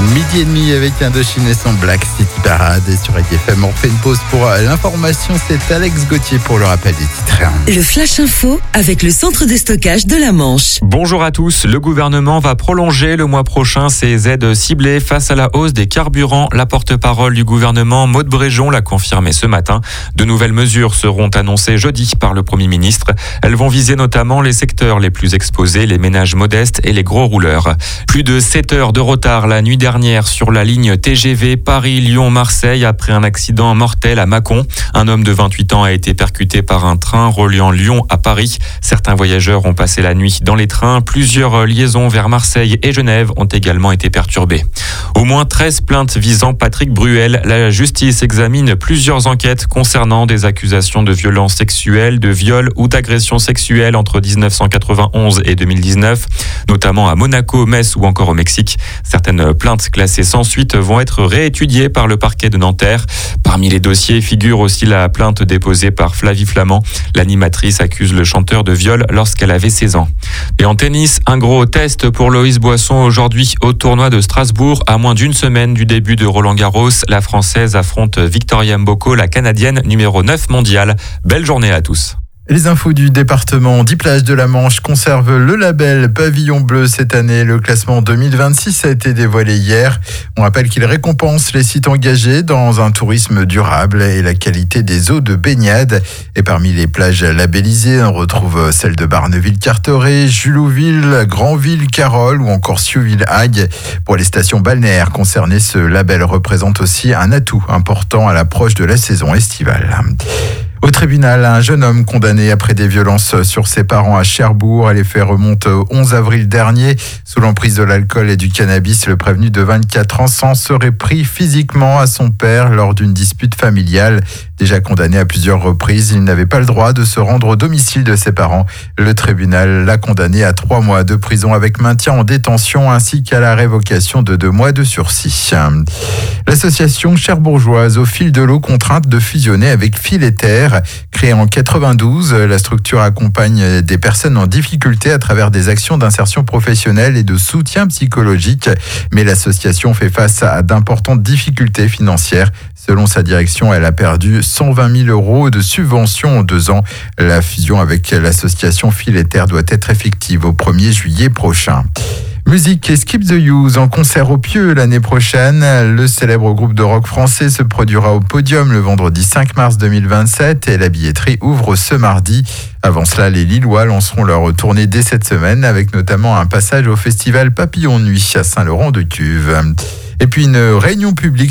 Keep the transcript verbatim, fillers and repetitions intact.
Midi et demi avec Indochine et son Black City Parade. Et sur R T F M, on fait une pause pour l'information. C'est Alex Gauthier pour le rappel des titres. Le Flash Info avec le centre de stockage de la Manche. Bonjour à tous. Le gouvernement va prolonger le mois prochain ses aides ciblées face à la hausse des carburants. La porte-parole du gouvernement, Maud Bréjon, l'a confirmé ce matin. De nouvelles mesures seront annoncées jeudi par le Premier ministre. Elles vont viser notamment les secteurs les plus exposés, les ménages modestes et les gros rouleurs. Plus de sept heures de retard la nuit dernière sur la ligne T G V Paris-Lyon-Marseille après un accident mortel à Mâcon. Un homme de vingt-huit ans a été percuté par un train reliant Lyon à Paris. Certains voyageurs ont passé la nuit dans les trains. Plusieurs liaisons vers Marseille et Genève ont également été perturbées. Au moins treize plaintes visant Patrick Bruel. La justice examine plusieurs enquêtes concernant des accusations de violences sexuelles, de viol ou d'agressions sexuelles entre dix-neuf cent quatre-vingt-onze et deux mille dix-neuf, notamment à Monaco, Metz ou encore au Mexique. Certaines plaintes classées sans suite vont être réétudiées par le parquet de Nanterre. Parmi les dossiers figure aussi la plainte déposée par Flavie Flament. L'animatrice accuse le chanteur de viol lorsqu'elle avait seize ans. Et en tennis, un gros test pour Loïs Boisson aujourd'hui au tournoi de Strasbourg. À moins d'une semaine du début de Roland-Garros, la Française affronte Victoria Mboko, la Canadienne numéro neuf mondiale. Belle journée à tous. Les infos du département dix plages de la Manche conservent le label Pavillon Bleu cette année. Le classement deux mille vingt-six a été dévoilé hier. On rappelle qu'il récompense les sites engagés dans un tourisme durable et la qualité des eaux de baignade. Et parmi les plages labellisées, on retrouve celles de Barneville-Carteret, Julouville, Granville, Carole ou encore Siouville-Hague. Pour les stations balnéaires concernées, ce label représente aussi un atout important à l'approche de la saison estivale. Au tribunal, un jeune homme condamné après des violences sur ses parents à Cherbourg. Les faits remontent au onze avril dernier. Sous l'emprise de l'alcool et du cannabis, le prévenu de vingt-quatre ans s'en serait pris physiquement à son père lors d'une dispute familiale. Déjà condamné à plusieurs reprises, il n'avait pas le droit de se rendre au domicile de ses parents. Le tribunal l'a condamné à trois mois de prison avec maintien en détention ainsi qu'à la révocation de deux mois de sursis. L'association cherbourgeoise Au fil de l'eau contrainte de fusionner avec Fil et Terre. Créée en quatre-vingt-douze, la structure accompagne des personnes en difficulté à travers des actions d'insertion professionnelle et de soutien psychologique. Mais l'association fait face à d'importantes difficultés financières. Selon sa direction, elle a perdu cent vingt mille euros de subventions en deux ans. La fusion avec l'association Fil et Terre doit être effective au premier juillet prochain. Musique et Skip the Use en concert au Pieux l'année prochaine. Le célèbre groupe de rock français se produira au Podium le vendredi cinq mars deux mille vingt-sept et la billetterie ouvre ce mardi. Avant cela, les Lillois lanceront leur tournée dès cette semaine avec notamment un passage au festival Papillon Nuit à Saint-Laurent-de-Cuve. Et puis une réunion publique